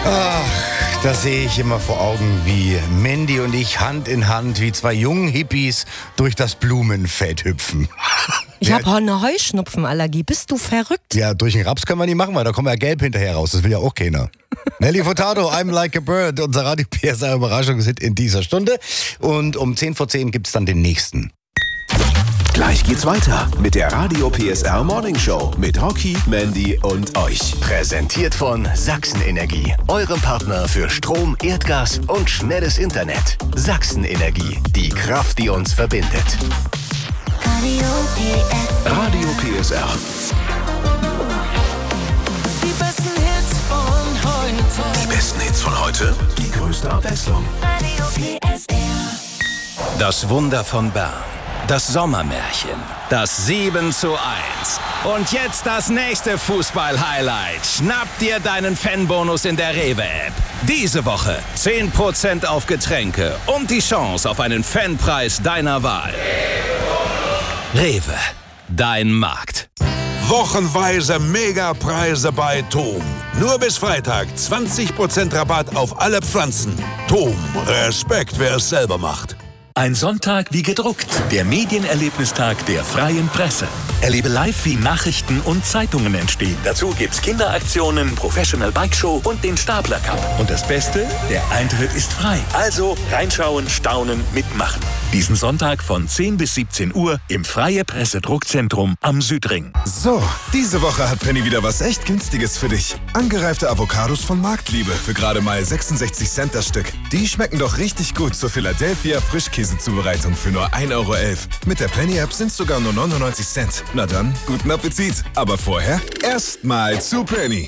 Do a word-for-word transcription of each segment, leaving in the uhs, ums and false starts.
Ach, da sehe ich immer vor Augen, wie Mandy und ich Hand in Hand wie zwei jungen Hippies durch das Blumenfeld hüpfen. Ich habe eine Heuschnupfenallergie. Bist du verrückt? Ja, durch den Raps können wir nicht machen, weil da kommen wir ja gelb hinterher raus. Das will ja auch keiner. Nelly Furtado, I'm Like a Bird, unser Radio P S R-Überraschungshit in dieser Stunde. Und um zehn vor zehn gibt es dann den nächsten. Gleich geht's weiter mit der Radio P S R Morning Show mit Rocky, Mandy und euch. Präsentiert von Sachsen Energie, eurem Partner für Strom, Erdgas und schnelles Internet. Sachsen Energie, die Kraft, die uns verbindet. Radio P S R. Radio P S R. Die besten Hits von heute. Die besten Hits von heute. Die größte Abwechslung. Radio P S R. Das Wunder von Bern. Das Sommermärchen. Das sieben zu eins. Und jetzt das nächste Fußball-Highlight. Schnapp dir deinen Fanbonus in der Rewe-App. Diese Woche zehn Prozent auf Getränke und die Chance auf einen Fanpreis deiner Wahl. Rewe, dein Markt. Wochenweise Megapreise bei Thom. Nur bis Freitag zwanzig Prozent Rabatt auf alle Pflanzen. Thom, Respekt, wer es selber macht. Ein Sonntag wie gedruckt. Der Medienerlebnistag der Freien Presse. Erlebe live, wie Nachrichten und Zeitungen entstehen. Dazu gibt's Kinderaktionen, Professional Bike Show und den Stapler Cup. Und das Beste, der Eintritt ist frei. Also reinschauen, staunen, mitmachen. Diesen Sonntag von zehn bis siebzehn Uhr im Freie Presse Druckzentrum am Südring. So, diese Woche hat Penny wieder was echt Günstiges für dich. Angereifte Avocados von Marktliebe für gerade mal sechsundsechzig Cent das Stück. Die schmecken doch richtig gut zur Philadelphia Frischkäsezubereitung für nur ein Euro elf. Mit der Penny-App sind es sogar nur neunundneunzig Cent. Na dann, guten Appetit. Aber vorher erstmal zu Penny.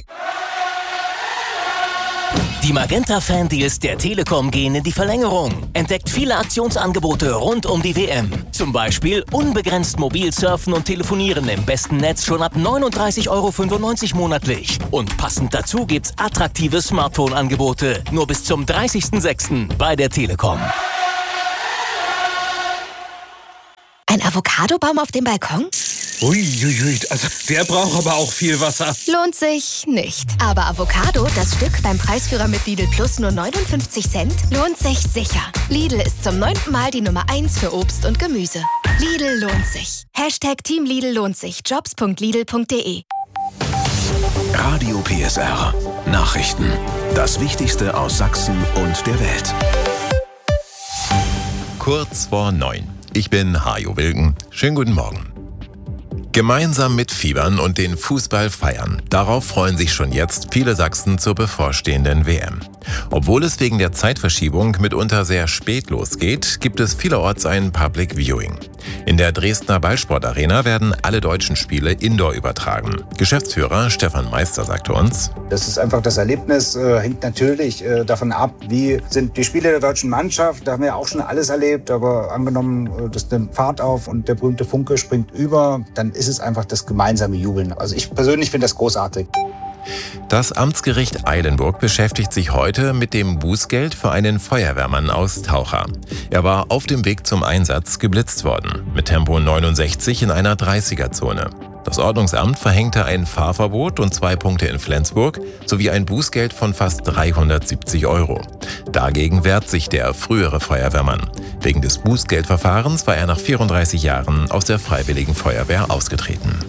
Die Magenta-Fan-Deals der Telekom gehen in die Verlängerung. Entdeckt viele Aktionsangebote rund um die W M. Zum Beispiel unbegrenzt mobil surfen und telefonieren im besten Netz schon ab neununddreißig Euro fünfundneunzig monatlich. Und passend dazu gibt's attraktive Smartphone-Angebote. Nur bis zum dreißigsten sechsten bei der Telekom. Ein Avocadobaum auf dem Balkon? Uiuiui, also der braucht aber auch viel Wasser. Lohnt sich nicht. Aber Avocado, das Stück beim Preisführer mit Lidl Plus nur neunundfünfzig Cent, lohnt sich sicher. Lidl ist zum neunten Mal die Nummer eins für Obst und Gemüse. Lidl lohnt sich. Hashtag Team Lidl lohnt sich. Jobs punkt lidl punkt de. Radio P S R. Nachrichten. Das Wichtigste aus Sachsen und der Welt. Kurz vor neun. Ich bin Hajo Wilken. Schönen guten Morgen. Gemeinsam mit Fiebern und den Fußball feiern. Darauf freuen sich schon jetzt viele Sachsen zur bevorstehenden W M. Obwohl es wegen der Zeitverschiebung mitunter sehr spät losgeht, gibt es vielerorts ein Public Viewing. In der Dresdner Ballsportarena werden alle deutschen Spiele indoor übertragen. Geschäftsführer Stefan Meister sagte uns: Das ist einfach das Erlebnis, äh, hängt natürlich äh, davon ab, wie sind die Spiele der deutschen Mannschaft. Da haben wir auch schon alles erlebt, aber angenommen, äh, das nimmt Fahrt auf und der berühmte Funke springt über, dann ist es einfach das gemeinsame Jubeln. Also ich persönlich finde das großartig. Das Amtsgericht Eilenburg beschäftigt sich heute mit dem Bußgeld für einen Feuerwehrmann aus Taucher. Er war auf dem Weg zum Einsatz geblitzt worden, mit Tempo neunundsechzig in einer dreißiger-Zone. Das Ordnungsamt verhängte ein Fahrverbot und zwei Punkte in Flensburg sowie ein Bußgeld von fast dreihundertsiebzig Euro. Dagegen wehrt sich der frühere Feuerwehrmann. Wegen des Bußgeldverfahrens war er nach vierunddreißig Jahren aus der Freiwilligen Feuerwehr ausgetreten.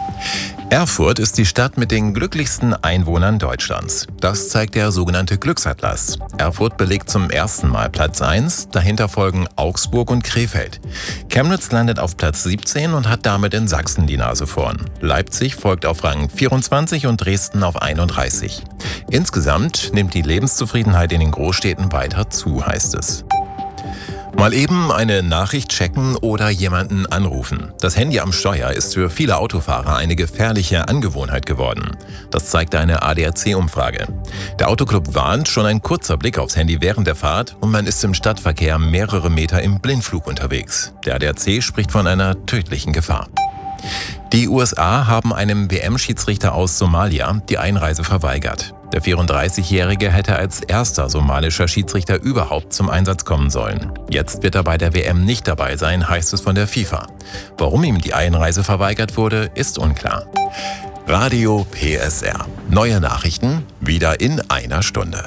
Erfurt ist die Stadt mit den glücklichsten Einwohnern Deutschlands. Das zeigt der sogenannte Glücksatlas. Erfurt belegt zum ersten Mal Platz eins, dahinter folgen Augsburg und Krefeld. Chemnitz landet auf Platz siebzehn und hat damit in Sachsen die Nase vorn. Leipzig folgt auf Rang vierundzwanzig und Dresden auf einunddreißig. Insgesamt nimmt die Lebenszufriedenheit in den Großstädten weiter zu, heißt es. Mal eben eine Nachricht checken oder jemanden anrufen. Das Handy am Steuer ist für viele Autofahrer eine gefährliche Angewohnheit geworden. Das zeigt eine A D A C-Umfrage. Der Autoclub warnt, schon ein kurzer Blick aufs Handy während der Fahrt und man ist im Stadtverkehr mehrere Meter im Blindflug unterwegs. Der A D A C spricht von einer tödlichen Gefahr. Die U S A haben einem W M-Schiedsrichter aus Somalia die Einreise verweigert. Der vierunddreißigjährige hätte als erster somalischer Schiedsrichter überhaupt zum Einsatz kommen sollen. Jetzt wird er bei der W M nicht dabei sein, heißt es von der FIFA. Warum ihm die Einreise verweigert wurde, ist unklar. Radio P S R. Neue Nachrichten wieder in einer Stunde.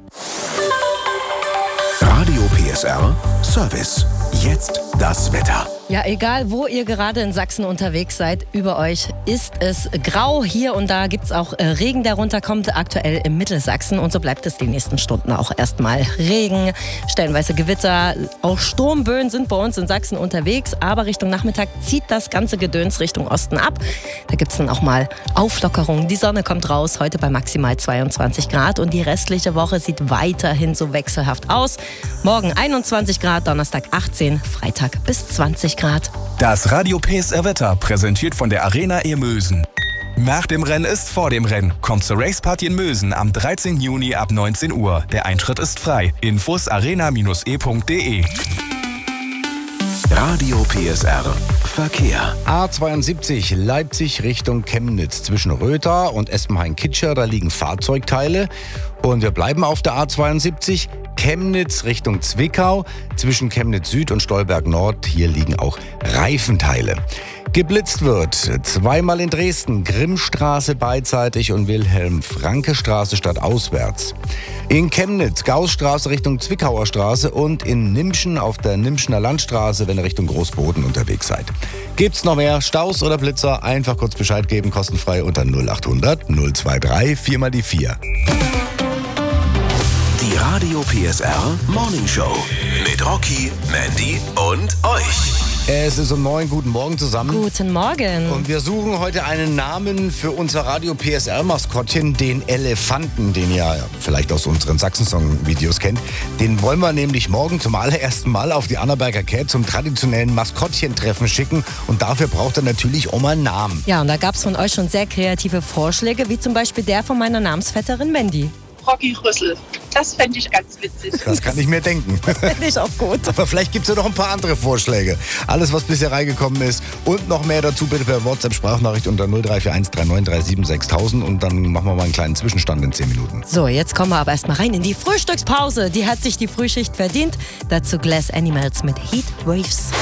Radio P S R Service. Jetzt das Wetter. Ja, egal wo ihr gerade in Sachsen unterwegs seid, über euch ist es grau. Hier und da gibt es auch äh, Regen, der runterkommt, aktuell im Mittelsachsen. Und so bleibt es die nächsten Stunden auch erstmal Regen, stellenweise Gewitter. Auch Sturmböen sind bei uns in Sachsen unterwegs. Aber Richtung Nachmittag zieht das ganze Gedöns Richtung Osten ab. Da gibt es dann auch mal Auflockerungen. Die Sonne kommt raus, heute bei maximal zweiundzwanzig Grad. Und die restliche Woche sieht weiterhin so wechselhaft aus. Morgen einundzwanzig Grad, Donnerstag achtzehn, Freitag bis zwanzig Grad. Das Radio P S R Wetter präsentiert von der Arena E Mösen. Nach dem Rennen ist vor dem Rennen. Kommt zur Raceparty in Mösen am dreizehnten Juni ab neunzehn Uhr. Der Eintritt ist frei. Infos arena Bindestrich e punkt de. Radio P S R Verkehr. A zweiundsiebzig Leipzig Richtung Chemnitz. Zwischen Rötha und Espenhain-Kitscher, da liegen Fahrzeugteile. Und wir bleiben auf der A zweiundsiebzig. Chemnitz Richtung Zwickau. Zwischen Chemnitz Süd und Stolberg Nord, hier liegen auch Reifenteile. Geblitzt wird zweimal in Dresden, Grimmstraße beidseitig und Wilhelm-Franke-Straße stadtauswärts. In Chemnitz, Gaußstraße Richtung Zwickauer Straße und in Nimschen auf der Nimschener Landstraße, wenn ihr Richtung Großboden unterwegs seid. Gibt's noch mehr Staus oder Blitzer? Einfach kurz Bescheid geben, kostenfrei unter null achthundert null dreiundzwanzig vier mal die vier. Die Radio P S R Morning Show mit Rocky, Mandy und euch. Es ist um neun. Guten Morgen zusammen. Guten Morgen. Und wir suchen heute einen Namen für unser Radio P S R-Maskottchen, den Elefanten, den ihr vielleicht aus unseren Sachsen-Song-Videos kennt. Den wollen wir nämlich morgen zum allerersten Mal auf die Annaberger Cat zum traditionellen Maskottchentreffen schicken. Und dafür braucht er natürlich auch mal einen Namen. Ja, und da gab es von euch schon sehr kreative Vorschläge, wie zum Beispiel der von meiner Namensvetterin Mandy. Rocky Rüssel. Das fände ich ganz witzig. Das kann ich mir denken. Das finde ich auch gut. Aber vielleicht gibt es ja noch ein paar andere Vorschläge. Alles, was bisher reingekommen ist und noch mehr dazu, bitte per WhatsApp-Sprachnachricht unter null drei vier eins drei neun drei sieben sechs tausend und dann machen wir mal einen kleinen Zwischenstand in zehn Minuten. So, jetzt kommen wir aber erstmal rein in die Frühstückspause. Die hat sich die Frühschicht verdient. Dazu Glass Animals mit Heat Waves.